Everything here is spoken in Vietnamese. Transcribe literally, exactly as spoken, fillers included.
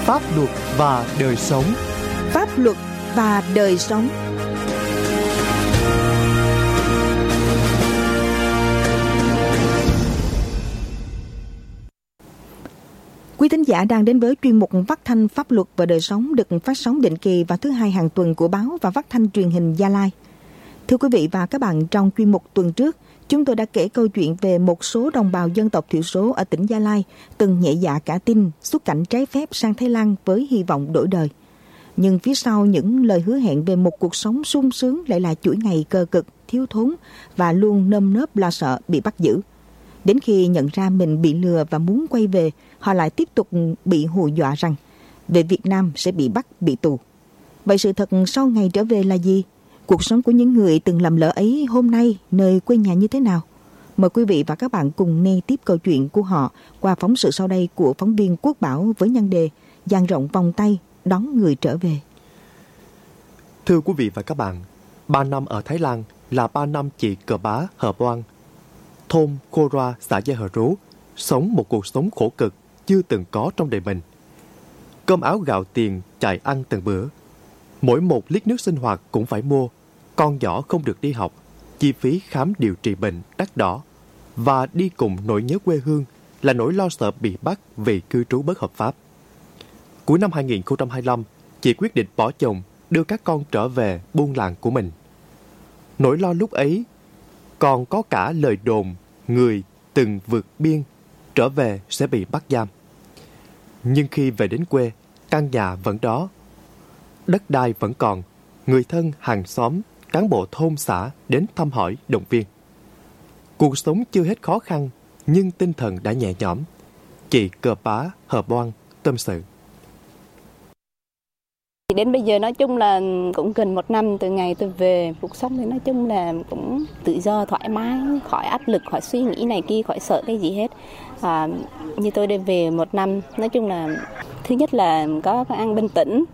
Pháp luật và đời sống. Pháp luật và đời sống. Quý thính giả đang đến với chuyên mục phát thanh Pháp luật và đời sống được phát sóng định kỳ vào thứ hai hàng tuần của báo và phát thanh truyền hình Gia Lai. Thưa quý vị và các bạn, trong chuyên mục tuần trước, chúng tôi đã kể câu chuyện về một số đồng bào dân tộc thiểu số ở tỉnh Gia Lai từng nhẹ dạ cả tin xuất cảnh trái phép sang Thái Lan với hy vọng đổi đời. Nhưng phía sau những lời hứa hẹn về một cuộc sống sung sướng lại là chuỗi ngày cơ cực, thiếu thốn và luôn nơm nớp lo sợ bị bắt giữ. Đến khi nhận ra mình bị lừa và muốn quay về, họ lại tiếp tục bị hù dọa rằng về Việt Nam sẽ bị bắt, bị tù. Vậy sự thật sau ngày trở về là gì? Cuộc sống của những người từng lầm lỡ ấy hôm nay nơi quê nhà như thế nào? Mời quý vị và các bạn cùng nghe tiếp câu chuyện của họ qua phóng sự sau đây của phóng viên Quốc Bảo với nhan đề dang rộng vòng tay đón người trở về. Thưa quý vị và các bạn, ba năm ở Thái Lan là ba năm chị Cờ Bá Hờ Boan, thôn Khô Roa, xã Gia Hờ Rú, sống một cuộc sống khổ cực chưa từng có trong đời mình. Cơm áo gạo tiền chạy ăn từng bữa. Mỗi một lít nước sinh hoạt cũng phải mua, con nhỏ không được đi học, chi phí khám điều trị bệnh đắt đỏ. Và đi cùng nỗi nhớ quê hương là nỗi lo sợ bị bắt vì cư trú bất hợp pháp. Cuối năm hai không hai lăm, chị quyết định bỏ chồng, đưa các con trở về buôn làng của mình. Nỗi lo lúc ấy còn có cả lời đồn người từng vượt biên trở về sẽ bị bắt giam. Nhưng khi về đến quê, căn nhà vẫn đó, đất đai vẫn còn, người thân, hàng xóm, cán bộ thôn xã đến thăm hỏi, động viên. Cuộc sống chưa hết khó khăn, nhưng tinh thần đã nhẹ nhõm. Chị Cờ Bá Hờ Boan tâm sự. Đến bây giờ nói chung là cũng gần một năm từ ngày tôi về, cuộc sống thì nói chung là cũng tự do, thoải mái, khỏi áp lực, khỏi suy nghĩ này kia, khỏi sợ cái gì hết. À, như tôi đi về một năm, nói chung là thứ nhất là có ăn bình tĩnh,